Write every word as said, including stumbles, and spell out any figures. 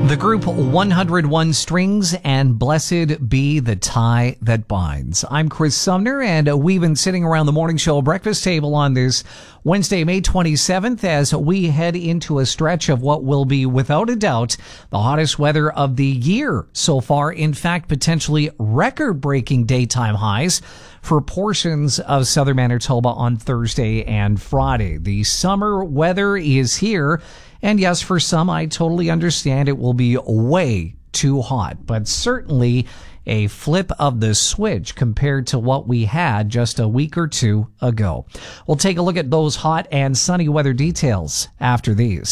The group one hundred one Strings and Blessed Be the Tie That Binds. I'm Chris Sumner, and we've been sitting around the morning show breakfast table on this Wednesday, May twenty-seventh, as we head into a stretch of what will be, without a doubt, the hottest weather of the year so far. In fact, potentially record-breaking daytime highs for portions of southern Manitoba on Thursday and Friday. The summer weather is here. And yes, for some, I totally understand it will be way too hot, but certainly a flip of the switch compared to what we had just a week or two ago. We'll take a look at those hot and sunny weather details after these.